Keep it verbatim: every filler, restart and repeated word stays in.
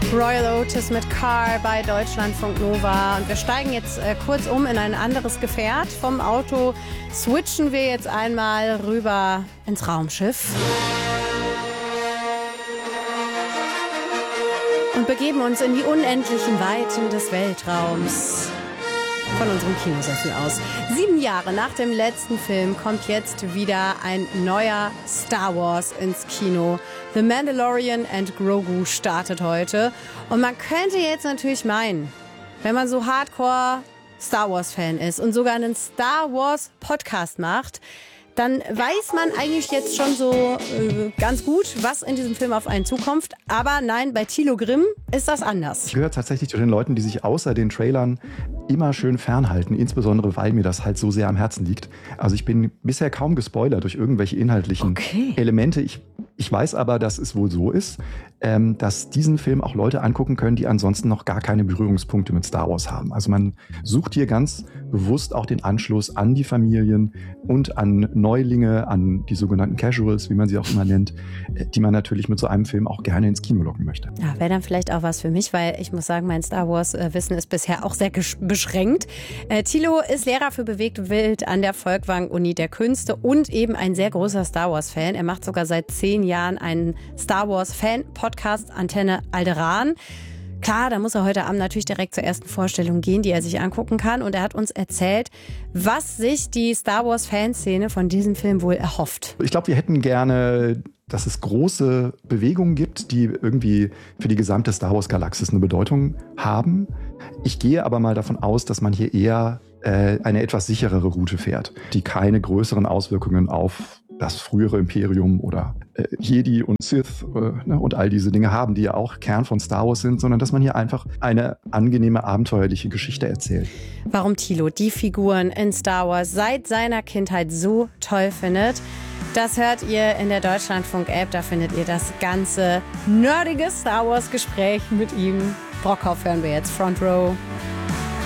Royal Otis mit Car bei Deutschlandfunk Nova. Und wir steigen jetzt äh, kurz um in ein anderes Gefährt. Vom Auto switchen wir jetzt einmal rüber ins Raumschiff. Und begeben uns in die unendlichen Weiten des Weltraums. Von unserem Kinosessel aus. Sieben Jahre nach dem letzten Film kommt jetzt wieder ein neuer Star Wars ins Kino. The Mandalorian and Grogu startet heute. Und man könnte jetzt natürlich meinen, wenn man so Hardcore Star Wars Fan ist und sogar einen Star Wars Podcast macht, dann weiß man eigentlich jetzt schon so äh, ganz gut, was in diesem Film auf einen zukommt. Aber nein, bei Thilo Grimm ist das anders. Ich gehöre tatsächlich zu den Leuten, die sich außer den Trailern immer schön fernhalten, insbesondere weil mir das halt so sehr am Herzen liegt. Also ich bin bisher kaum gespoilert durch irgendwelche inhaltlichen okay. Elemente. Ich, ich weiß aber, dass es wohl so ist, ähm, dass diesen Film auch Leute angucken können, die ansonsten noch gar keine Berührungspunkte mit Star Wars haben. Also man sucht hier ganz bewusst auch den Anschluss an die Familien und an Neulinge, an die sogenannten Casuals, wie man sie auch immer nennt, die man natürlich mit so einem Film auch gerne ins Kino locken möchte. Ja, wäre dann vielleicht auch was für mich, weil ich muss sagen, mein Star Wars-Wissen ist bisher auch sehr beschränkt. Äh, Thilo ist Lehrer für bewegte Wild an der Folkwang-Uni der Künste und eben ein sehr großer Star Wars-Fan. Er macht sogar seit zehn Jahren einen Star Wars-Fan-Podcast Antenne Alderan. Klar, da muss er heute Abend natürlich direkt zur ersten Vorstellung gehen, die er sich angucken kann. Und er hat uns erzählt, was sich die Star Wars-Fanszene von diesem Film wohl erhofft. Ich glaube, wir hätten gerne, dass es große Bewegungen gibt, die irgendwie für die gesamte Star Wars-Galaxis eine Bedeutung haben. Ich gehe aber mal davon aus, dass man hier eher äh, eine etwas sicherere Route fährt, die keine größeren Auswirkungen auf das frühere Imperium oder äh, Jedi und Sith äh, ne, und all diese Dinge haben, die ja auch Kern von Star Wars sind, sondern dass man hier einfach eine angenehme, abenteuerliche Geschichte erzählt. Warum Thilo die Figuren in Star Wars seit seiner Kindheit so toll findet, das hört ihr in der Deutschlandfunk-App. Da findet ihr das ganze nerdige Star Wars-Gespräch mit ihm. Brockhaus hören wir jetzt, Front Row.